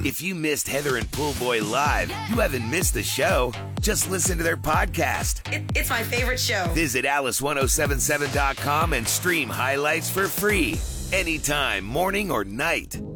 If you missed Heather and Poolboy live, you haven't missed the show. Just listen to their podcast. It's my favorite show. Visit Alice1077.com and stream highlights for free. Anytime, morning or night.